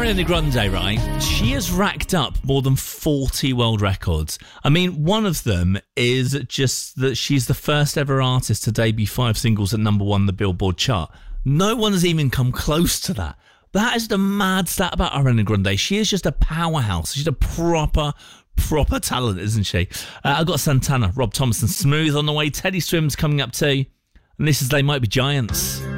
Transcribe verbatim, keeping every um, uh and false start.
Ariana Grande, right? She has racked up more than forty world records. I mean, one of them is just that she's the first ever artist to debut five singles at number one on the Billboard chart. No one has even come close to that. That is the mad stat about Ariana Grande. She is just a powerhouse. She's a proper, proper talent, isn't she? Uh, I've got Santana, Rob Thomas and Smooth on the way. Teddy Swims coming up too. And this is They Might Be Giants.